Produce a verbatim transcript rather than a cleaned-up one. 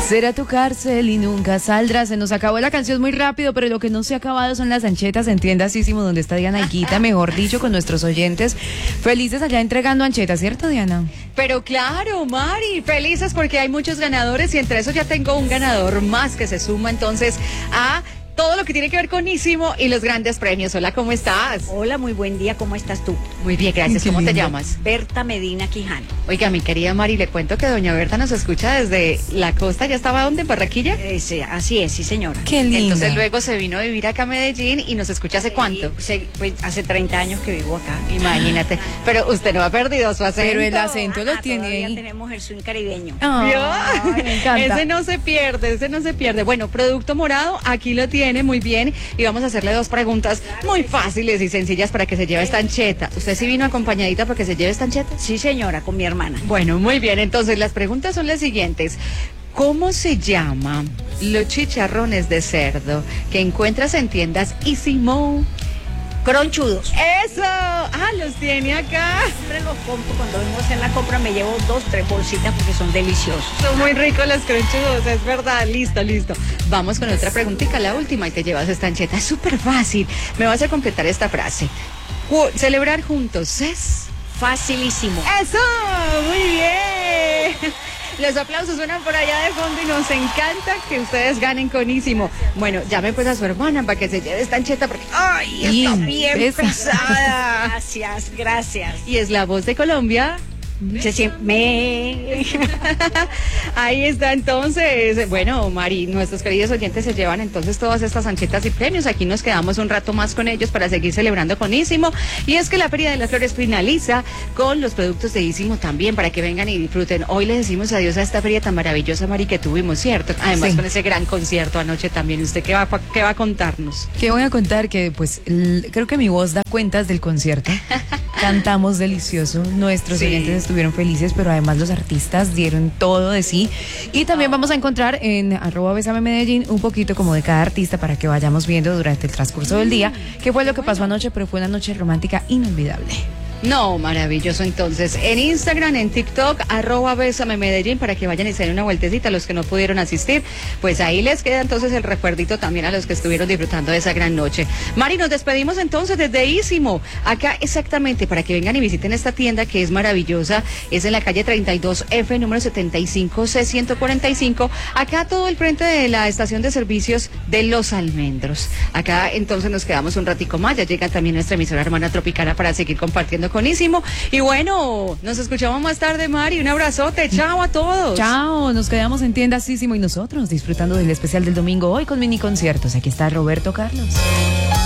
Será tu cárcel y nunca saldrás. Se nos acabó la canción muy rápido, pero lo que no se ha acabado son las anchetas en Tiendasísimo, donde está Diana Higuita, mejor dicho, con nuestros oyentes felices allá entregando anchetas, ¿cierto, Diana? Pero claro, Mari, felices porque hay muchos ganadores y entre esos ya tengo un ganador más que se suma entonces a todo lo que tiene que ver con Ísimo y los grandes premios. Hola, ¿cómo estás? Hola, muy buen día, ¿cómo estás tú? Muy bien, gracias. Qué ¿Cómo lindo. te llamas? Berta Medina Quijano. Oiga, mi querida Mari, le cuento que doña Berta nos escucha desde la costa. ¿Ya estaba dónde? ¿En Barranquilla? Ese, así es, sí señora. Qué linda. Entonces luego se vino a vivir acá a Medellín y nos escucha hace cuánto. Eh, se- pues hace treinta años que vivo acá. Imagínate. Pero usted no ha perdido su acento. Pero el acento lo Ah, tiene todavía ahí. tenemos el swing caribeño. Ay, me encanta. Ese no se pierde, ese no se pierde. Bueno, producto morado, aquí lo tiene muy bien. Y vamos a hacerle dos preguntas muy fáciles y sencillas para que se lleve esta ancheta. ¿Usted sí vino acompañadita para que se lleve esta ancheta? Sí señora, con mi hermana. Bueno, muy bien. Entonces, las preguntas son las siguientes. ¿Cómo se llaman los chicharrones de cerdo que encuentras en tiendas Ísimo? Cronchudos. ¡Eso! Ah, los tiene acá. Siempre los compro cuando vengo a hacer la compra, me llevo dos, tres bolsitas porque son deliciosos. Son muy ricos los cronchudos, es verdad. Listo, listo. Vamos con otra preguntita, la última, y te llevas esta ancheta. Es súper fácil. Me vas a completar esta frase. Cu- celebrar juntos es... Facilísimo. ¡Eso! ¡Muy bien! Los aplausos suenan por allá de fondo y nos encanta que ustedes ganen con Ísimo. Bueno, llame pues a su hermana para que se lleve esta ancheta porque ¡ay! Está Bien bien pesa. pesada. Gracias, gracias. Y es la voz de Colombia. Se siem- me... Ahí está entonces. Bueno, Mari, nuestros queridos oyentes se llevan entonces todas estas anchetas y premios. Aquí nos quedamos un rato más con ellos para seguir celebrando con Ísimo. Y es que la Feria de las Flores finaliza con los productos de Ísimo también para que vengan y disfruten. Hoy le decimos adiós a esta feria tan maravillosa, Mari, que tuvimos, ¿cierto? Además Sí. con ese gran concierto anoche también. ¿Usted qué va, qué va a contarnos? Que voy a contar que, pues, l- creo que mi voz da cuentas del concierto. Cantamos delicioso, nuestros Sí. oyentes estuvieron felices, pero además los artistas dieron todo de sí. Y también vamos a encontrar en arroba Bésame Medellín un poquito como de cada artista para que vayamos viendo durante el transcurso del día qué fue lo que pasó anoche, pero fue una noche romántica inolvidable. No, maravilloso. Entonces, en Instagram, en TikTok, arroba Bésame Medellín, para que vayan y se den una vueltecita. Los que no pudieron asistir, pues ahí les queda entonces el recuerdito también a los que estuvieron disfrutando de esa gran noche. Mari, nos despedimos entonces desde Ísimo. Acá exactamente para que vengan y visiten esta tienda que es maravillosa. Es en la calle treinta y dos F, número setenta y cinco C ciento cuarenta y cinco. Acá todo el frente de la estación de servicios de Los Almendros. Acá entonces nos quedamos un ratico más. Ya llega también nuestra emisora hermana Tropicana para seguir compartiendo con Ísimo. Y bueno, nos escuchamos más tarde, Mari. Un abrazote. Chao a todos. Chao, nos quedamos en Tiendasísimo y nosotros disfrutando del especial del domingo hoy con mini conciertos. Aquí está Roberto Carlos.